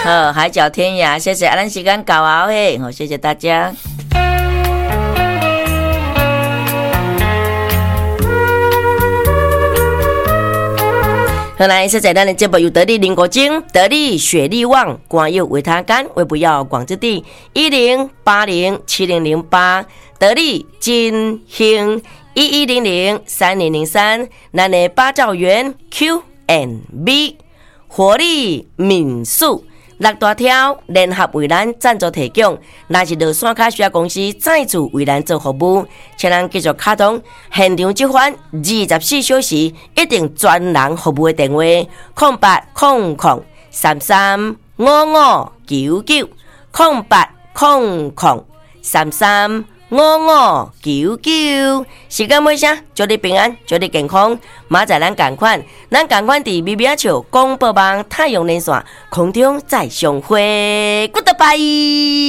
好，海角天涯，谢谢，咱时间到啊嘿，好，谢谢大家。好来，现在咱的节目由得力林国精、得力雪力旺、广佑维他甘为不要广之地10807008得力金兴11003003，咱的八兆元 Q&B 活力民宿。六大条联合为咱赞助提供，若是落山卡需要公司再次为咱做服务，请咱继续卡通现场接番24小时，一定专人服务的电话0800335599 0800335599。时间尾声，祝你平安，祝你健康。马仔咱同款伫米米笑广播网太阳连线空中再相会 ，Goodbye。